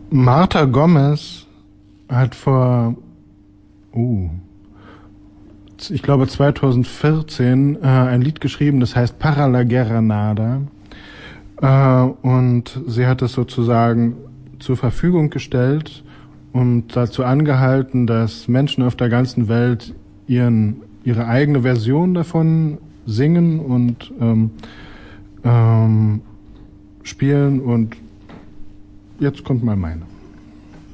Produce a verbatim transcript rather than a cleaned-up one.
Marta Gomez hat vor, uh, ich glaube zweitausendvierzehn äh, ein Lied geschrieben, das heißt Para la Guerra Nada. Äh, und sie hat es sozusagen zur Verfügung gestellt und dazu angehalten, dass Menschen auf der ganzen Welt ihren, ihre eigene Version davon singen und ähm, ähm, spielen. Und jetzt kommt mal meine.